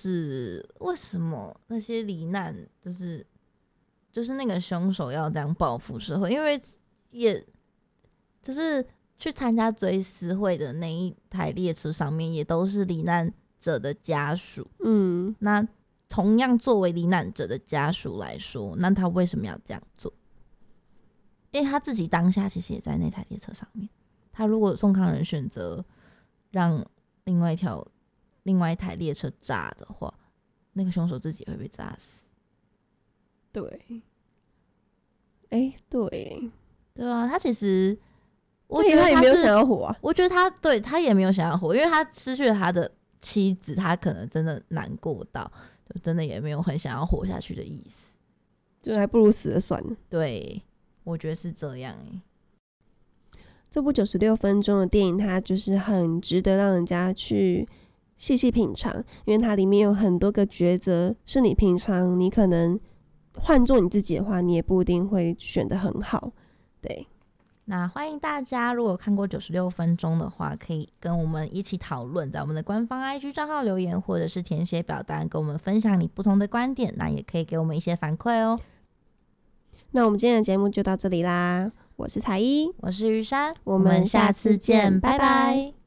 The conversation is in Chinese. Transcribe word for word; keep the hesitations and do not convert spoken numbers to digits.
就是为什么那些罹难，就是就是那个凶手要这样报复社会，因为也就是去参加追思会的那一台列车上面也都是罹难者的家属， 嗯， 那同样作为罹难者的家属来说，那他为什么要这样做？因为他自己当下其实也在那台列车上面，他如果宋康仁选择让另外一条另外一台列车炸的话，那个凶手自己也会被炸死。 对，哎、欸，对， 对啊，他其实我觉得他他也没有想要活啊。 我觉得他对他也没有想要活，因为他失去了他的妻子，他可能真的难过到，就真的也没有很想要活下去的意思， 就还不如死了算了。 对，我觉得是这样哎、欸。 这部九十六分钟的电影，它就是很值得让人家去细细品尝，因为它里面有很多个抉择，是你平常你可能换做你自己的话，你也不一定会选得很好。对， 那欢迎大家，如果看过九十六分钟的话，可以跟我们一起讨论，在我们的官方 I G 账号留言，或者是填写表单，跟我们分享你不同的观点，那也可以给我们一些反馈哦。 那我们今天的节目就到这里啦，我是彩一， 我是于珊， 我们下次见，拜拜。